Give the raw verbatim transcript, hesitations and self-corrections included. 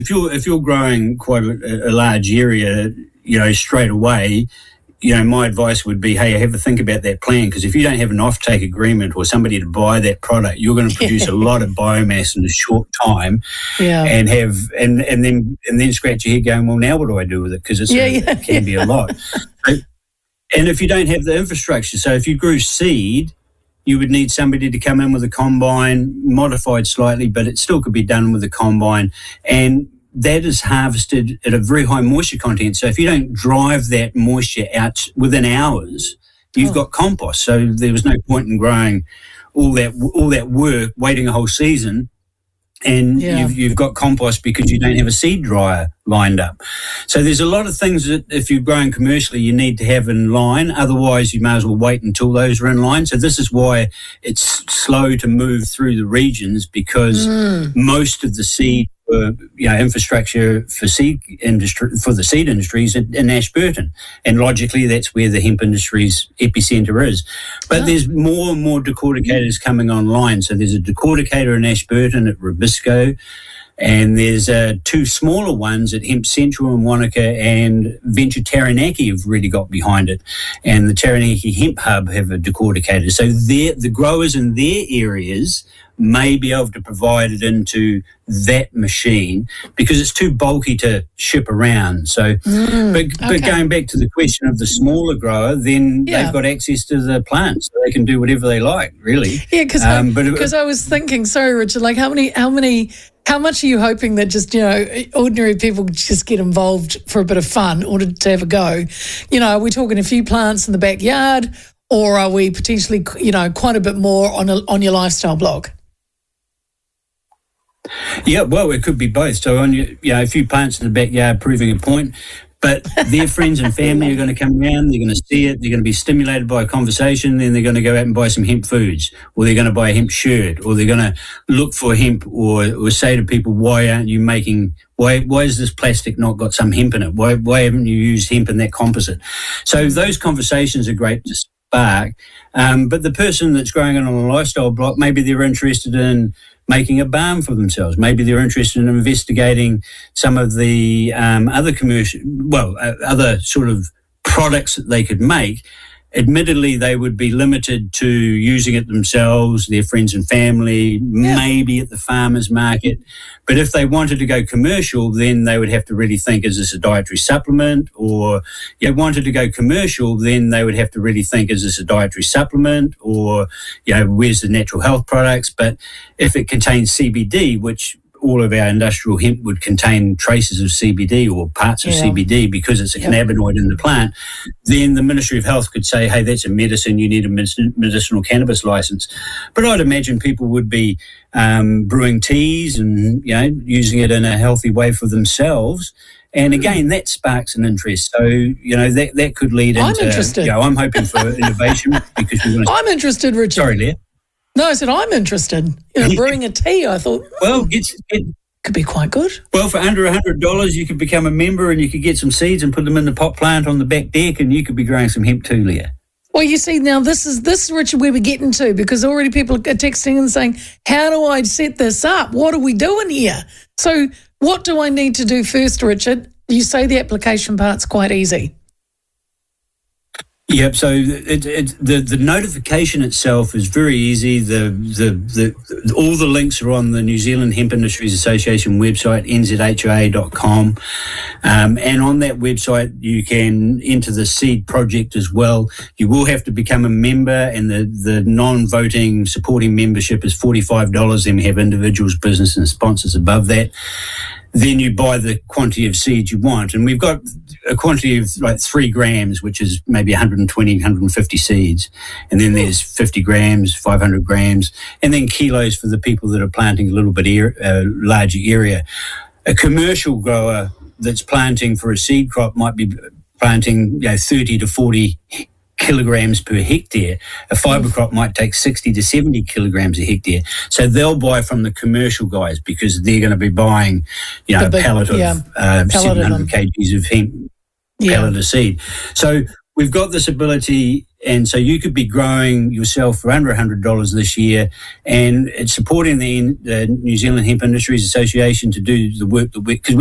if you're if you're growing quite a, a large area, you know, straight away, you know, my advice would be, hey, have a think about that plan, because if you don't have an offtake agreement or somebody to buy that product, you're going to produce a lot of biomass in a short time, yeah. and have and, and then and then scratch your head going, well, now what do I do with it? Because yeah, a, yeah, it can yeah. be a lot. So, and if you don't have the infrastructure, so if you grew seed, you would need somebody to come in with a combine, modified slightly, but it still could be done with a combine, and that is harvested at a very high moisture content. So if you don't drive that moisture out within hours, you've oh. got compost. So there was no point in growing all that all that work, waiting a whole season, and yeah. you've, you've got compost because you don't have a seed dryer lined up. So there's a lot of things that if you're growing commercially, you need to have in line. Otherwise, you may as well wait until those are in line. So this is why it's slow to move through the regions, because mm. most of the seed Uh, you know, infrastructure for seed industry for the seed industries in, in Ashburton, and logically that's where the hemp industry's epicenter is. But oh. there's more and more decorticators coming online. So there's a decorticator in Ashburton at Rubisco, and there's uh, two smaller ones at Hemp Central in Wanaka, and Venture Taranaki have really got behind it, and the Taranaki Hemp Hub have a decorticator. So the growers in their areas may be able to provide it into that machine because it's too bulky to ship around. So, mm, but, okay. but going back to the question of the smaller grower, then yeah. they've got access to the plants, so they can do whatever they like, really. Yeah, because um, because I was thinking, sorry, Richard, like how many, how many, how much are you hoping that just, you know, ordinary people just get involved for a bit of fun or to, to have a go? You know, are we talking a few plants in the backyard, or are we potentially, you know, quite a bit more on a, on your lifestyle blog? Yeah, well, it could be both. So on your, you know, a few plants in the backyard proving a point, but their friends and family are going to come around, they're going to see it, they're going to be stimulated by a conversation, then they're going to go out and buy some hemp foods, or they're going to buy a hemp shirt, or they're going to look for hemp, or, or say to people, why aren't you making, why why has this plastic not got some hemp in it? Why, why haven't you used hemp in that composite? So those conversations are great to spark. Um, but the person that's growing it on a lifestyle block, maybe they're interested in making a balm for themselves. Maybe they're interested in investigating some of the um, other commercial, well, uh, other sort of products that they could make. Admittedly, they would be limited to using it themselves, their friends and family, yeah. maybe at the farmer's market. But if they wanted to go commercial, then they would have to really think, is this a dietary supplement? Or if they wanted to go commercial, then they would have to really think, is this a dietary supplement? Or, you know, where's the natural health products? But if it contains C B D, which all of our industrial hemp would contain traces of C B D or parts of yeah. C B D because it's a yep. cannabinoid in the plant, then the Ministry of Health could say, hey, that's a medicine, you need a medicinal cannabis license. But I'd imagine people would be um, brewing teas and, you know, using it in a healthy way for themselves. And again, that sparks an interest. So, you know, that, that could lead into, I'm interested. You know, I'm hoping for innovation because we want to... I'm interested, Richard. Sorry, Leah. No, I said I'm interested. You know, brewing a tea, I thought, well, it could be quite good. Well, for under one hundred dollars, you could become a member and you could get some seeds and put them in the pot plant on the back deck, and you could be growing some hemp too, Leah. Well, you see, now this is, this, Richard, where we're getting to, because already people are texting and saying, how do I set this up? What are we doing here? So what do I need to do first, Richard? You say the application part's quite easy. Yep. So it, it, the the notification itself is very easy. The, the the all the links are on the New Zealand Hemp Industries Association website, n z h o a dot com, um, and on that website you can enter the seed project as well. You will have to become a member, and the the non-voting supporting membership is forty-five dollars. Then we have individuals, business, and sponsors above that. Then you buy the quantity of seeds you want. And we've got a quantity of like three grams, which is maybe one hundred twenty, one hundred fifty seeds. And then there's fifty grams, five hundred grams, and then kilos for the people that are planting a little bit er- uh, larger area. A commercial grower that's planting for a seed crop might be planting, you know, thirty to forty kilograms per hectare. A fibre crop might take sixty to seventy kilograms a hectare. So they'll buy from the commercial guys because they're going to be buying, you know, big, a pallet of yeah, uh, seven hundred kilograms of hemp, yeah. pallet of seed. So we've got this ability And so you could be growing yourself for under one hundred dollars this year, and it's supporting the, the New Zealand Hemp Industries Association to do the work that we, because